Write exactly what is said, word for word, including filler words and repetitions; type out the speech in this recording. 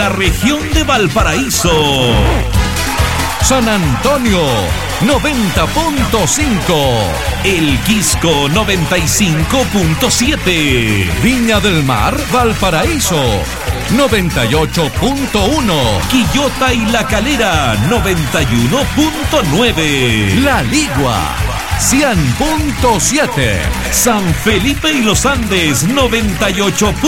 la región de Valparaíso. San Antonio noventa punto cinco, El Quisco noventa y cinco punto siete, Viña del Mar, Valparaíso noventa y ocho punto uno, Quillota y La Calera noventa y uno punto nueve, La Ligua cien punto siete, San Felipe y Los Andes noventa y ocho punto nueve.